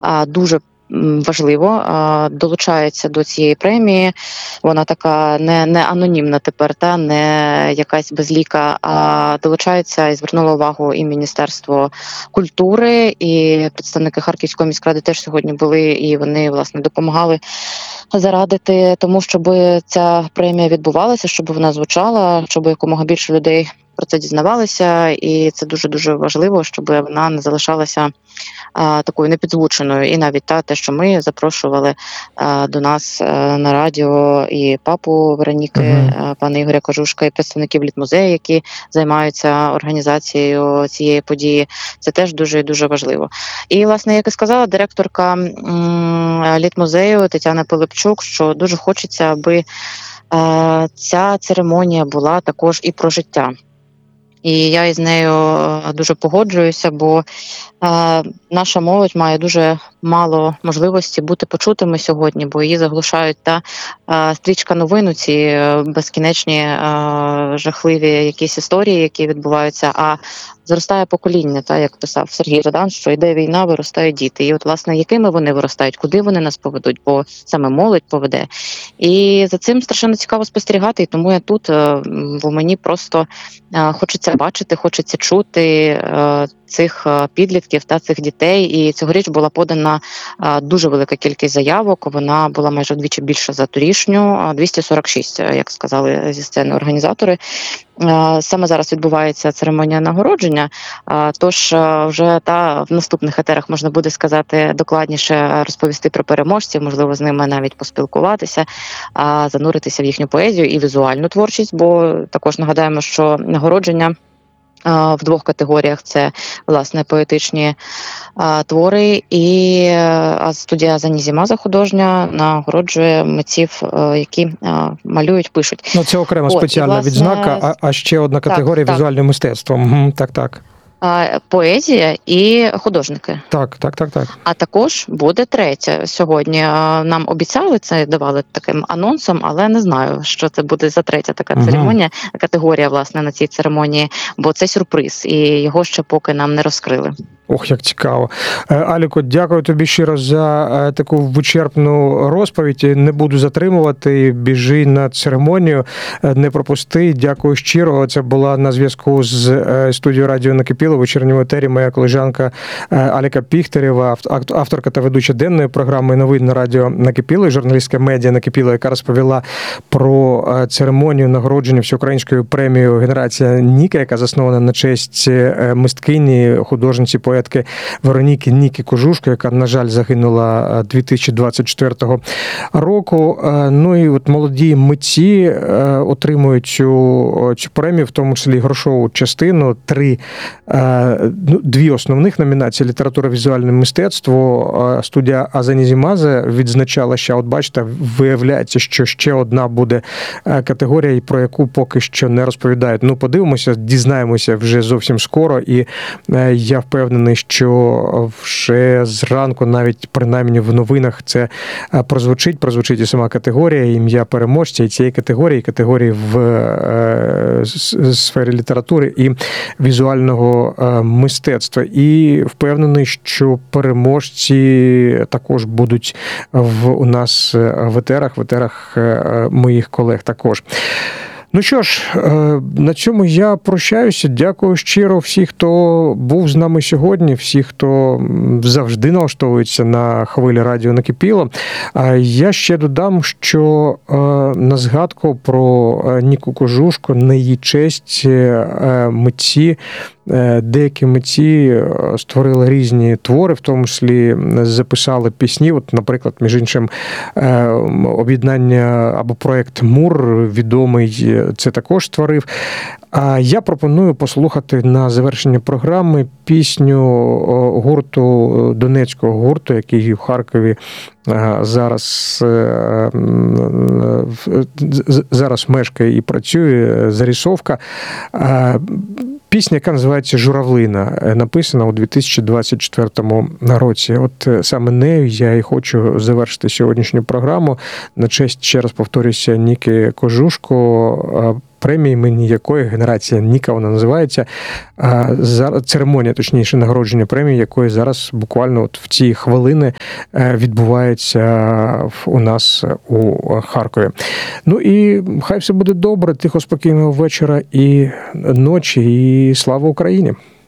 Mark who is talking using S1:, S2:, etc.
S1: дуже важливо, долучається до цієї премії. Вона така не анонімна тепер, не якась безліка, а долучається і звернула увагу і Міністерство культури, і представники Харківської міськради теж сьогодні були, і вони, власне, допомагали зарадити тому, щоб ця премія відбувалася, щоб вона звучала, щоб якомога більше людей про це дізнавалися, і це дуже-дуже важливо, щоб вона не залишалася такою непідзвученою. І навіть те, що ми запрошували до нас на радіо і папу Вероніки, пана Ігоря Кожушка, і представників Літмузею, які займаються організацією цієї події, це теж дуже-дуже важливо. І, власне, як і сказала директорка Літмузею Тетяна Пилипчук, що дуже хочеться, аби ця церемонія була також і про життя. І я із нею дуже погоджуюся, бо наша молодь має дуже мало можливості бути почутими сьогодні, бо її заглушають стрічка новин, ці безкінечні жахливі якісь історії, які відбуваються, а зростає покоління, як писав Сергій Жадан, що йде війна, виростають діти. І от, власне, якими вони виростають, куди вони нас поведуть, бо саме молодь поведе. І за цим страшенно цікаво спостерігати, і тому я тут, бо мені просто хочеться бачити, хочеться чути цих підлітків та цих дітей. І цьогоріч була подана дуже велика кількість заявок, вона була майже вдвічі більша за торішню, 246, як сказали зі сцени організатори. Саме зараз відбувається церемонія нагородження, тож вже в наступних етерах можна буде сказати докладніше, розповісти про переможців, можливо, з ними навіть поспілкуватися, зануритися в їхню поезію і візуальну творчість, бо також нагадаємо, що нагородження в двох категоріях – це, власне, поетичні твори, і студія Занізімаза художня нагороджує митців, які малюють, пишуть.
S2: Це окрема спеціальна відзнака, а ще одна категорія – візуальне мистецтво. Так.
S1: Поезія і художники.
S2: Так.
S1: А також буде третя. Сьогодні нам обіцяли це, давали таким анонсом, але не знаю, що це буде за третя така церемонія, категорія, власне, на цій церемонії, бо це сюрприз, і його ще поки нам не розкрили.
S2: Ох, як цікаво. Аліко, дякую тобі щиро за таку вичерпну розповідь. Не буду затримувати, біжи на церемонію, не пропусти. Дякую щиро. Це була на зв'язку з студією радіо «Накипіло» в вечірньому етері моя колежанка Аліка Піхтерєва, авторка та ведуча денної програми новин на радіо «Накипіло» і журналістка медіа «Накипіло», яка розповіла про церемонію нагородження всеукраїнською премією «Генерація Ніка», яка заснована на честь мисткині, художниці, поетки Вероніки Ніки Кожушко, яка, на жаль, загинула 2024 року. І от молоді митці отримують цю премію, в тому числі грошову частину, дві основних номінації – література, візуальне мистецтво. Студія Азанізімаза відзначала, що, от бачите, виявляється, що ще одна буде категорія, про яку поки що не розповідають. Подивимося, дізнаємося вже зовсім скоро, і я впевнений, що вже зранку, навіть принаймні в новинах, це прозвучить і сама категорія, ім'я переможця і цієї категорії в сфері літератури і візуального мистецтва. І впевнений, що переможці також будуть у нас в етерах моїх колег також. Що ж, на цьому я прощаюся. Дякую щиро всіх, хто був з нами сьогодні, всіх, хто завжди налаштовується на хвилі радіо «Накипіло». Я ще додам, що на згадку про Ніку Кожушко, на її честь, деякі митці створили різні твори, в тому числі записали пісні. От, наприклад, між іншим, об'єднання або проєкт «Мур» відомий, це також створив. А я пропоную послухати на завершення програми пісню гурту, донецького гурту, який в Харкові зараз мешкає і працює, «Зарисовка». Пісня, яка називається «Журавлина», написана у 2024 році. От саме нею я і хочу завершити сьогоднішню програму. На честь, ще раз повторюся, Ніки Кожушко премії імені якої генерація Ніка вона називається. Церемонія, точніше, нагородження премії, якої зараз буквально от в ці хвилини відбувається у нас у Харкові. Ну і хай все буде добре, тихо, спокійного вечора і ночі, і слава Україні!